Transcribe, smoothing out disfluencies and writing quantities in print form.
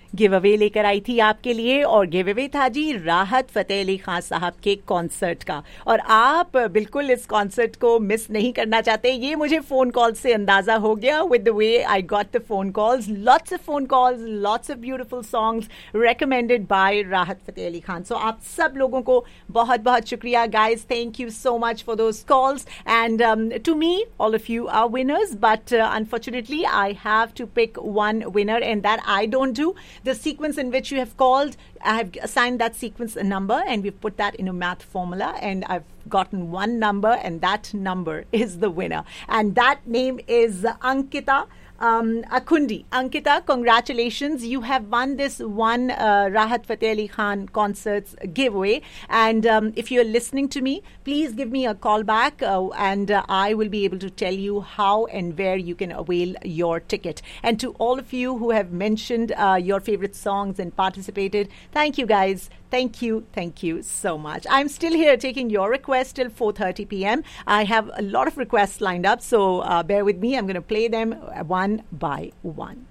Give away लेकर आई थी आपके लिए, और गिव अवे था जी राहत फतेह अली खान साहब के कॉन्सर्ट का। और आप बिल्कुल इस कॉन्सर्ट को मिस नहीं करना चाहते, ये मुझे फोन कॉल से अंदाजा हो गया with the way I got the phone calls, lots of phone calls, lots of beautiful songs recommended bye राहत फतेह अली खान। सो आप सब लोगों को बहुत बहुत शुक्रिया guys, thank you so much for those calls, and to me all of you are winners, but unfortunately I have to pick one winner, and that I don't do. The sequence in which you have called, I have assigned that sequence a number, and we've put that in a math formula, and I've gotten one number, and that number is the winner, and that name is Ankita Akundi. Ankita, congratulations. You have won this one Rahat Fateh Ali Khan concerts giveaway. And if you're listening to me, please give me a call back and I will be able to tell you how and where you can avail your ticket. And to all of you who have mentioned your favorite songs and participated, thank you guys. Thank you so much. I'm still here taking your requests till 4:30 p.m. I have a lot of requests lined up, so bear with me. I'm going to play them one by one.